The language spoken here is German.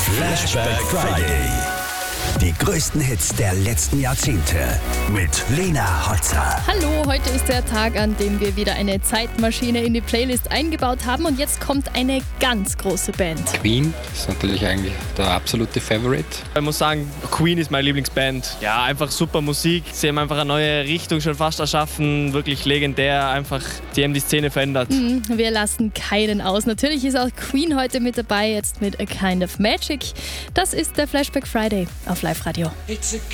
Flashback Friday. Die größten Hits der letzten Jahrzehnte mit Lena Hotzer. Hallo, heute ist der Tag, an dem wir wieder eine Zeitmaschine in die Playlist eingebaut haben und jetzt kommt eine ganz große Band. Queen ist natürlich eigentlich der absolute Favorite. Ich muss sagen, Queen ist meine Lieblingsband. Ja, einfach super Musik. Sie haben einfach eine neue Richtung schon fast erschaffen. Wirklich legendär. Einfach, die haben die Szene verändert. Wir lassen keinen aus. Natürlich ist auch Queen heute mit dabei, jetzt mit A Kind of Magic. Das ist der Flashback Friday auf Live Radio.